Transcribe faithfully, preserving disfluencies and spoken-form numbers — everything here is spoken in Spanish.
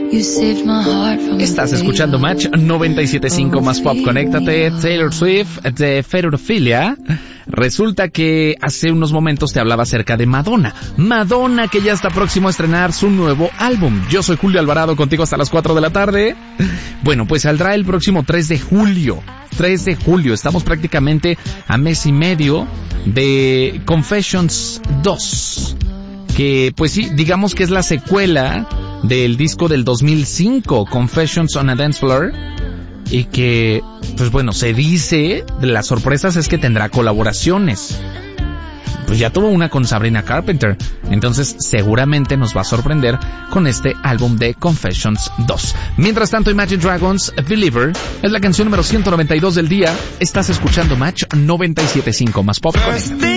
Estás escuchando Match noventa y siete punto cinco más pop. Conéctate. Taylor Swift de Ferophilia. Resulta que hace unos momentos te hablaba acerca de Madonna. Madonna, que ya está próximo a estrenar su nuevo álbum. Yo soy Julio Alvarado, contigo hasta las cuatro de la tarde. Bueno, pues saldrá el próximo tres de julio. tres de julio. Estamos prácticamente a mes y medio de Confessions dos. Que, pues sí, digamos que es la secuela del disco del dos mil cinco, Confessions on a Dance Floor, y que, pues bueno, se dice, de las sorpresas es que tendrá colaboraciones. Pues ya tuvo una con Sabrina Carpenter, entonces seguramente nos va a sorprender con este álbum de Confessions dos. Mientras tanto, Imagine Dragons, Believer, es la canción número ciento noventa y dos del día. Estás escuchando Match noventa y siete punto cinco más pop. Con